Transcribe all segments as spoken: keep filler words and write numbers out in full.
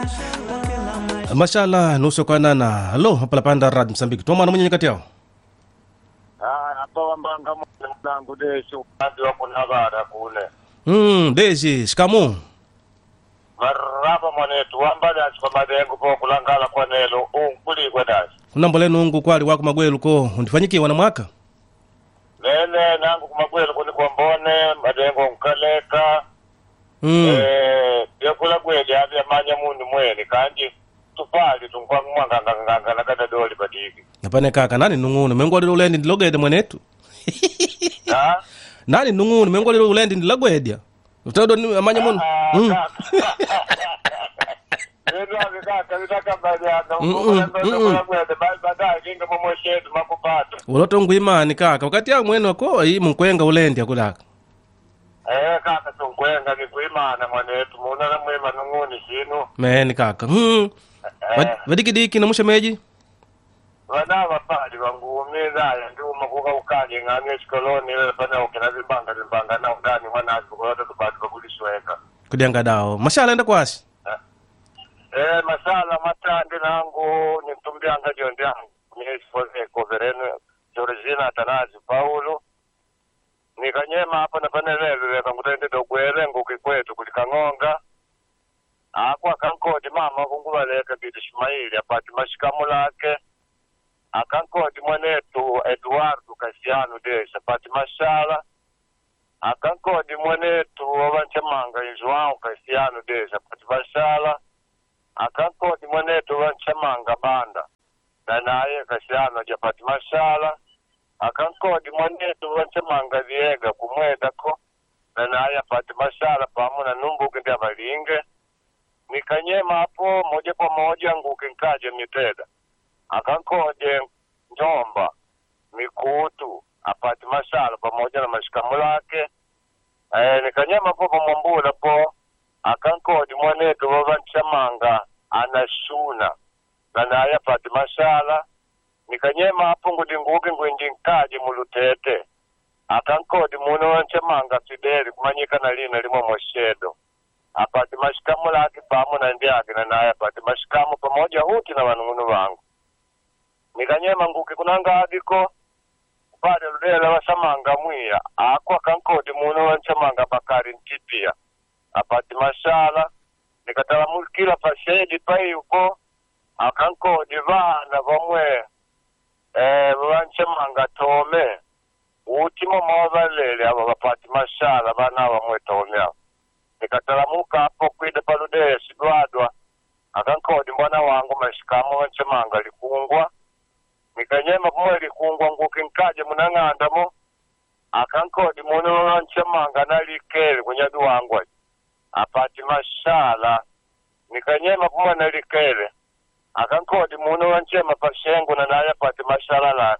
Mashallah nusu kwa nana. Hello, hapa panda Rad Msambiki. Toma na mwenye kati yao. Ah, hapa wambanga mwanangu deshi upande wa kunavara kule. Mm, deshi, shikamoo. Maraba mwanetu wambada kwa madengo kwa kulangala kwa nelo unkuli kwa dashi. Kunambole nungu kwali wako magwelu ko undifanyiki wana mwaka. Nene nangu kumagwelu kuni kwa mbone madengo nkaleka. Mm. Eh, ya kula gweli avya manya muni mweni kanji tupali tunkwa mwanga nganga na kata doli badiki. Napane kaka nani nungunu mengoli ulendi ndilogede mwenetu. Ha? Nani nungunu mengoli ulendi ndilogede. Utado ni manya muni. Mm. Ndio akaka nitaka baada ya kula gweli baadaye kinga momoshetu makupata. Uloto nguimani kaka wakati ya mweno ko hii mkwenga ulendi akulaka. Eh kaka tungwenga ni kuimana mwanetu muna na mwema nunguni sinu. Meni kaka. Hmm. Vadiki diki na mushemeji. Wana wapali wangu umiza ya nduma kuka ukanye ngane shikoloni ile pana ukina zibanga zibanga na undani wana azikulote tupati bakulishweka. Kudianga dao. Mashala enda kwasi. Eh masala matande nangu ni mtumbianga jonde yangu. Ni espoze koverenu Georgina Atanazi Paulo. Nikanyema hapa na panelele kangutende dogwele nguki kwetu kulikangonga. Akwa kankodi mama kungula leka biti Ismaili apati mashikamu lake. Akankodi mwenetu Eduardo Kasiano Desha apati mashala. Akankodi mwenetu wanchamanga Joao Kasiano Desha apati mashala. Akankodi mwenetu wanchamanga Banda na naye Kasiano japati mashala. Akankodi mwenetu wanchamanga Viega kumwedako na naye apati mashala pamuna numbuke ndia balinge. Nikanyema hapo moja kwa moja nguke nkaje miteda. Akankode Njomba Mikutu apati mashala pamoja na mashikamu lake. Eh nikanyema hapo Mwambula po akankode mwanetu wanchamanga Anashuna na naye apati mashala. Nikanyema hapo ngudi nguke ngwinji nkaje mulutete. Akankode muno wanchamanga Fideli kumanyika na lina limo moshedo. Apati mashikamu lake pamu na ndiake na naye apati mashikamu pamoja huti na wanungunu wangu. Nikanyema nguki kunanga adiko upade ludela wasamanga mwiya. Akwa kankodi muno wanchamanga Bakari Ntipia apati mashala. Nikatala mulkila pashedi pai uko akankodi vana vamwe eh wanchamanga Tome utimo mawavalele aba bapati mashala vana vamwe Tome. Nikatalamuka hapo kwide palude sidwadwa. Akankodi mbwana wangu mashikamu wanchamanga likungwa. Nikanyema pumwe likungwa nguki nkaje munang'andamo. Akankodi muno wanchamanga nalikele kunyadu wangu apati mashala. Nikanyema pumwe nalikele. Akankodi muno wanchema pashengu na naye apati mashala la.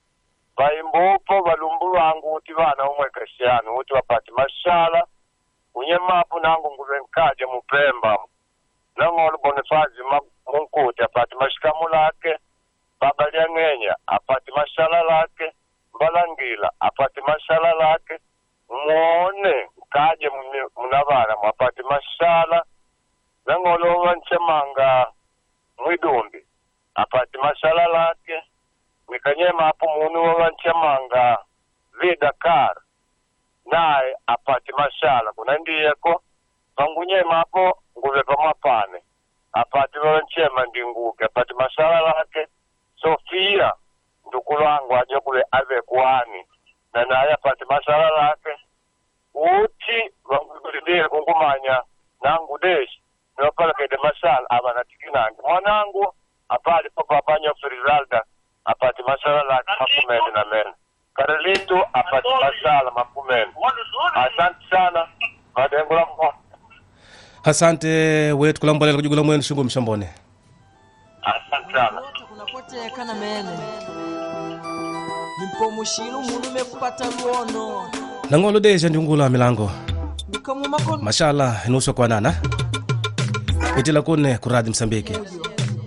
Baimbupo balumbu wangu uti vana umwe Kasiano uti wapati mashala. Unyemapu nangu nguve nkaje Mupemba. Nangolu Bonifazi Munkuti apati mashikamu lake. Baba Liangenya apati mashala lake. Mbalangila apati mashala lake. Mwone nkaje Munavara apati mashala. Nangolu wanchamanga Mwidumbi apati mashala lake. Nikanyema hapo munu wanchamanga Vidakar naye apati mashala kuna ndiyeko pangunyema hapo nguve pamapane apati wanchema ndinguke apati mashala lake. Sofia ndukulu wangu aje kule ave kuani na naye apati mashala lake. Uti wangulidiye kungumanya nangu deshi niwapala kede mashala abana tikinangi mwanangu apali papa banyo Frizalda apati mashala lake makumeni na meni. Karelito apati mashala makumeni. Asante sana. Madengo la mwa. Asante wetu kulambolela kujugula mwenu shungu mshambone. Asante sana. Kuna kote kana mene. Nimpo mushiru munu mekupata luono. Nangolo deja ndiungula milango. Nikamu makono. Mashallah nusu kwa nana. Itila kune kuradi Msambiki.